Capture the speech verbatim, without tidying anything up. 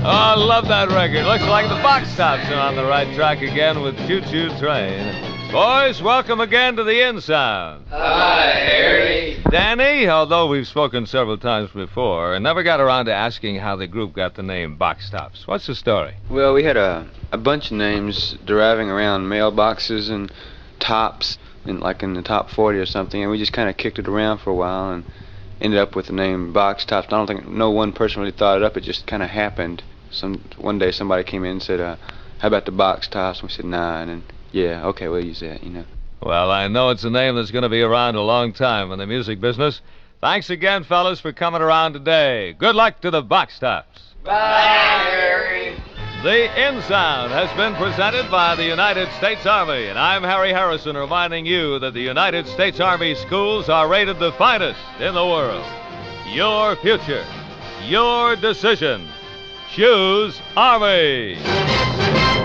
Oh, I love that record. Looks like the Box Tops are on the right track again with Choo Choo Train. Boys, welcome again to the In Sound. Hi, Harry. Danny, although we've spoken several times before, never got around to asking how the group got the name Box Tops. What's the story? Well, we had a, a bunch of names deriving around mailboxes and tops, in, like in the top forty or something, and we just kind of kicked it around for a while and ended up with the name Box Tops. I don't think no one person really thought it up. It just kind of happened. Some One day somebody came in and said, uh, how about the Box Tops? And we said, nah, and then, yeah, okay, we'll use that, you know. Well, I know it's a name that's going to be around a long time in the music business. Thanks again, fellas, for coming around today. Good luck to the Box Tops. Bye, Harry. The In Sound has been presented by the United States Army, and I'm Harry Harrison reminding you that the United States Army schools are rated the finest in the world. Your future, your decision. Choose Army.